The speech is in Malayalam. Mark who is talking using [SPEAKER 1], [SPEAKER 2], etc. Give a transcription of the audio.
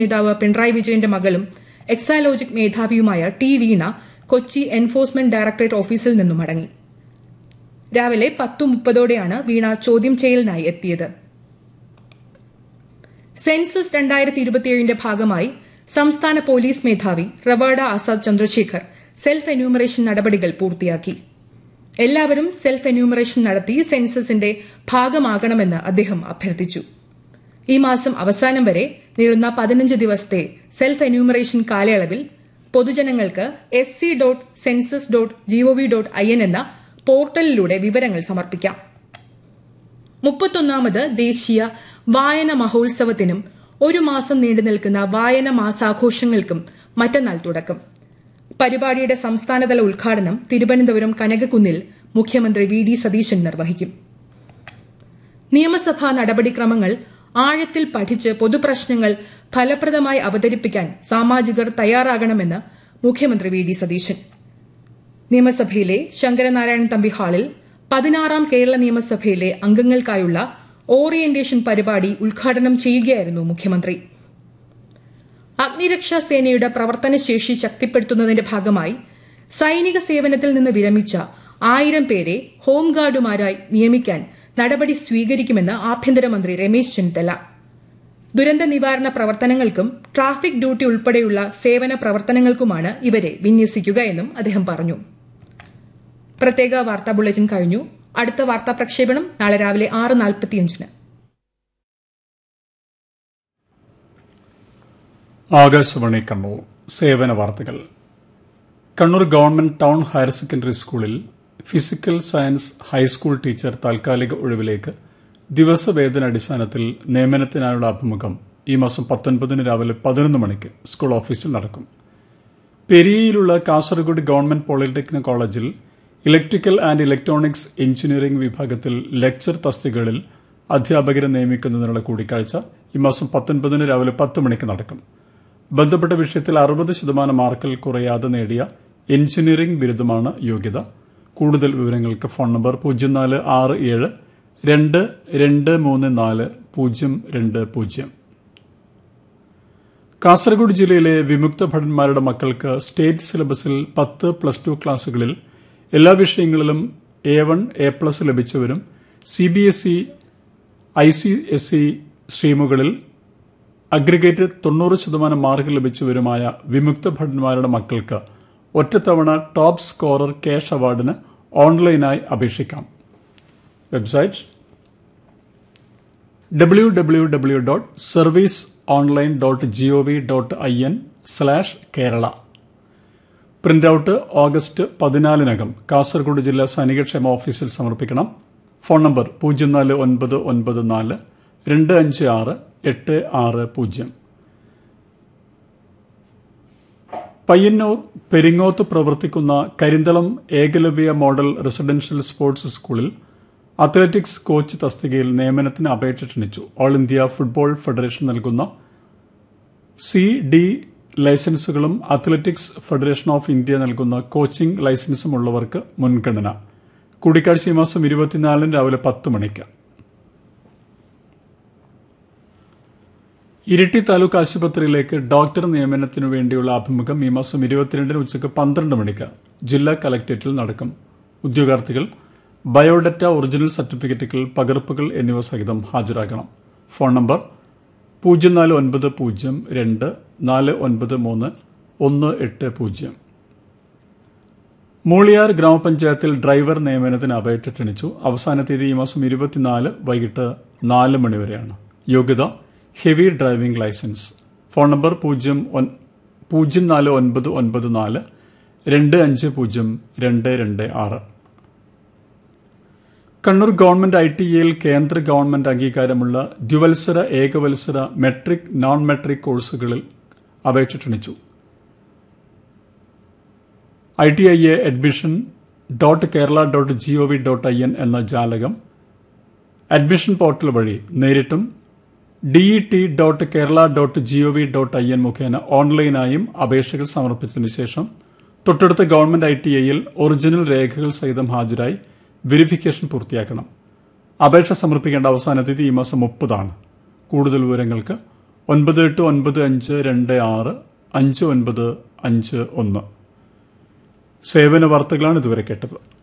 [SPEAKER 1] നേതാവ് പിണറായി വിജയന്റെ മകളും എക്സാലോജിക് മേധാവിയുമായ ടി വീണ കൊച്ചി എൻഫോഴ്സ്മെന്റ് ഡയറക്ടറേറ്റ് ഓഫീസിൽ നിന്നും മടങ്ങി. രാവിലെ 10:30ഓടെയാണ് വീണ ചോദ്യം ചെയ്യലിനായി എത്തിയത്. സെൻസസ് 2027ന്റെ ഭാഗമായി സംസ്ഥാന പോലീസ് മേധാവി റവാഡ ആസാദ് ചന്ദ്രശേഖർ സെൽഫ് എന്യൂമറേഷൻ നടപടികൾ പൂർത്തിയാക്കി. എല്ലാവരും സെൽഫ് എന്യൂമറേഷൻ നടത്തി സെൻസസിന്റെ ഭാഗമാകണമെന്ന് അദ്ദേഹം അഭ്യർത്ഥിച്ചു. ഈ മാസം അവസാനം വരെ നീളുന്ന 15 ദിവസത്തെ സെൽഫ് എന്യൂമറേഷൻ കാലയളവിൽ പൊതുജനങ്ങൾക്ക് sc.census.gov.in എന്ന പോർട്ടലിലൂടെ വിവരങ്ങൾ സമർപ്പിക്കാം. 31ാമത് ദേശീയ വായന മഹോത്സവത്തിനും ഒരു മാസം നീണ്ടുനിൽക്കുന്ന വായന മാസാഘോഷങ്ങൾക്കും മറ്റന്നാൾ തുടക്കം. പരിപാടിയുടെ സംസ്ഥാനതല ഉദ്ഘാടനം തിരുവനന്തപുരം കനകക്കുന്നിൽ മുഖ്യമന്ത്രി വി ഡി സതീശൻ നിർവഹിക്കും. നിയമസഭാ നടപടിക്രമങ്ങൾ ആഴത്തിൽ പഠിച്ച് പൊതുപ്രശ്നങ്ങൾ ഫലപ്രദമായി അവതരിപ്പിക്കാൻ സാമാജികർ തയ്യാറാകണമെന്ന് മുഖ്യമന്ത്രി വി ഡി സതീശൻ. നിയമസഭയിലെ ശങ്കരനാരായണൻ തമ്പി ഹാളിൽ 16ാം കേരള നിയമസഭയിലെ അംഗങ്ങൾക്കായുള്ള ഓറിയന്റേഷൻ പരിപാടി ഉദ്ഘാടനം ചെയ്യുകയായിരുന്നു മുഖ്യമന്ത്രി. അഗ്നിരക്ഷാ സേനയുടെ പ്രവർത്തനശേഷി ശക്തിപ്പെടുത്തുന്നതിന്റെ ഭാഗമായി സൈനിക സേവനത്തിൽ നിന്ന് വിരമിച്ച 1000 പേരെ ഹോംഗാർഡുമാരായി നിയമിക്കാൻ നടപടി സ്വീകരിക്കുമെന്ന് ആഭ്യന്തരമന്ത്രി രമേശ് ചെന്നിത്തല. ദുരന്ത നിവാരണ പ്രവർത്തനങ്ങൾക്കും ട്രാഫിക് ഡ്യൂട്ടി ഉൾപ്പെടെയുള്ള സേവന പ്രവർത്തനങ്ങൾക്കുമാണ് ഇവരെ വിന്യസിക്കുക എന്നും അദ്ദേഹം പറഞ്ഞു. പ്രത്യേക വാർത്താ ബുള്ളറ്റിൻ കഴിഞ്ഞു. അടുത്ത വാർത്താ പ്രക്ഷേപണം നാളെ രാവിലെ 6:45.
[SPEAKER 2] ആകാശവാണി കണ്ണൂർ. സേവന വാർത്തകൾ. Kannur government town higher secondary സ്കൂളിൽ ഫിസിക്കൽ സയൻസ് ഹൈസ്കൂൾ ടീച്ചർ താൽക്കാലിക ഒഴിവിലേക്ക് ദിവസവേതനാടിസ്ഥാനത്തിൽ നിയമനത്തിനായുള്ള അഭിമുഖം ഈ മാസം 19 രാവിലെ 11 മണിക്ക് സ്കൂൾ ഓഫീസിൽ നടക്കും. പെരിയയിലുള്ള കാസർഗോഡ് ഗവൺമെന്റ് പോളിടെക്നിക് കോളേജിൽ ഇലക്ട്രിക്കൽ ആൻഡ് ഇലക്ട്രോണിക്സ് എഞ്ചിനീയറിംഗ് വിഭാഗത്തിൽ ലെക്ചർ തസ്തികകളിൽ അധ്യാപകരെ നിയമിക്കുന്നതിനുള്ള കൂടിക്കാഴ്ച ഈ മാസം 19 രാവിലെ 10 മണിക്ക് നടക്കും. ബന്ധപ്പെട്ട വിഷയത്തിൽ 60% മാർക്കിൽ കുറയാതെ നേടിയ എഞ്ചിനീയറിംഗ് ബിരുദമാണ് യോഗ്യത. കൂടുതൽ വിവരങ്ങൾക്ക് ഫോൺ നമ്പർ 04672234 020. കാസർഗോഡ് ജില്ലയിലെ വിമുക്ത ഭടന്മാരുടെ മക്കൾക്ക് സ്റ്റേറ്റ് സിലബസിൽ 10+2 ക്ലാസുകളിൽ എല്ലാ വിഷയങ്ങളിലും A1, A+ ലഭിച്ചവരും CBSE, ICSE സ്ട്രീമുകളിൽ aggregate 90% mark ലഭിച്ചവരുമായ വിമുക്ത ഭടന്മാരുടെ മക്കൾക്ക് ഒറ്റത്തവണ ടോപ്പ് സ്കോറർ ക്യാഷ് അവാർഡിന് ഓൺലൈനായി അപേക്ഷിക്കാം. Website www.serviceonline.gov.in/Kerala. Printout August 14 Kasaragod ജില്ലാ സൈനികക്ഷേമ ഓഫീസിൽ സമർപ്പിക്കണം. ഫോൺ നമ്പർ 04994256 പയ്യന്നൂർ പെരിങ്ങോത്ത് പ്രവർത്തിക്കുന്ന Karinthalam Eklavya model residential sports സ്കൂളിൽ അത്ലറ്റിക്സ് കോച്ച് തസ്തികയിൽ നിയമനത്തിന് അപേക്ഷ ക്ഷണിച്ചു. ഓൾ ഇന്ത്യ ഫുട്ബോൾ ഫെഡറേഷൻ നൽകുന്ന CD ലൈസൻസുകളും athletics federation of India നൽകുന്ന കോച്ചിംഗ് ലൈസൻസും ഉള്ളവർക്ക് മുൻഗണന. കൂടിക്കാഴ്ച ഈ മാസം 24 രാവിലെ 10 മണിക്ക്. ഇരിട്ടി താലൂക്ക് ആശുപത്രിയിലേക്ക് ഡോക്ടർ നിയമനത്തിനു വേണ്ടിയുള്ള അഭിമുഖം ഈ മാസം 22 ഉച്ചയ്ക്ക് 12 മണിക്ക് ജില്ലാ കലക്ടറേറ്റിൽ നടക്കും. ഉദ്യോഗാർത്ഥികൾ ബയോഡാറ്റ, ഒറിജിനൽ സർട്ടിഫിക്കറ്റുകൾ, പകർപ്പുകൾ എന്നിവ സഹിതം ഹാജരാകണം. Phone number 0492493180. മൂളിയാർ ഗ്രാമപഞ്ചായത്തിൽ ഡ്രൈവർ നിയമനത്തിന് അപേക്ഷ ക്ഷണിച്ചു. അവസാന തീയതി ഈ മാസം 24 വൈകിട്ട് 4 മണിവരെയാണ്. യോഗ്യത heavy driving licence. Phone number 04994250226. Kannur government ITEയിൽ കേന്ദ്ര ഗവൺമെന്റ് അംഗീകാരമുള്ള ദ്വിവത്സര, ഏകവത്സര, മെട്രിക്, നോൺ മെട്രിക് കോഴ്സുകളിൽ അപേക്ഷ ക്ഷണിച്ചു. ITIA admission.kerala.gov.in എന്ന ജാലകം അഡ്മിഷൻ പോർട്ടൽ വഴി നേരിട്ടും DET.kerala.gov.in മുഖേന ഓൺലൈനായും അപേക്ഷകൾ സമർപ്പിച്ചതിനു ശേഷം തൊട്ടടുത്ത ഗവൺമെന്റ് ITIയിൽ ഒറിജിനൽ രേഖകൾ സഹിതം ഹാജരായി വെരിഫിക്കേഷൻ പൂർത്തിയാക്കണം. അപേക്ഷ സമർപ്പിക്കേണ്ട അവസാന തീയതി ഈ മാസം 30. കൂടുതൽ വിവരങ്ങൾക്ക് 9895265951. സേവന വാർത്തകളാണ് ഇതുവരെ കേട്ടത്.